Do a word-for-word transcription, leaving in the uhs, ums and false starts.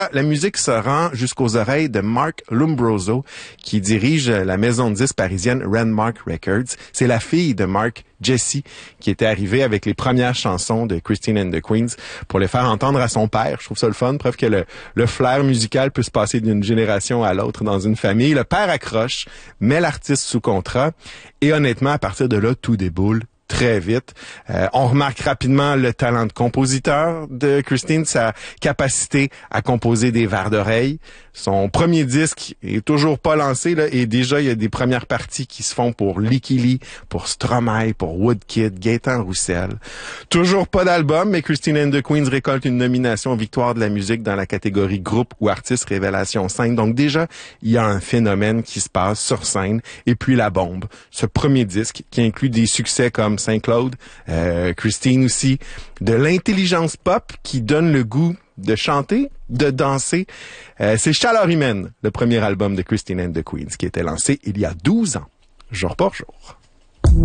La musique se rend jusqu'aux oreilles de Mark Lombroso, qui dirige la maison de disques parisienne Landmark Records. C'est la fille de Mark, Jessie, qui était arrivée avec les premières chansons de Christine and the Queens pour les faire entendre à son père. Je trouve ça le fun, preuve que le, le flair musical peut se passer d'une génération à l'autre dans une famille. Le père accroche, met l'artiste sous contrat et honnêtement, à partir de là, tout déboule très vite. Euh, on remarque rapidement le talent de compositeur de Christine, sa capacité à composer des vers d'oreille. Son premier disque est toujours pas lancé, là, et déjà, il y a des premières parties qui se font pour Licky Lee, pour Stromae, pour Woodkid, Gaëtan Roussel. Toujours pas d'album, mais Christine and the Queens récolte une nomination Victoire de la musique dans la catégorie groupe ou artiste révélation scène. Donc déjà, il y a un phénomène qui se passe sur scène. Et puis la bombe, ce premier disque qui inclut des succès comme Saint-Claude, euh, Christine aussi, de l'intelligence pop qui donne le goût de chanter, de danser. Euh, c'est Chaleur humaine, le premier album de Christine and the Queens, qui était lancé il y a douze ans, jour pour jour.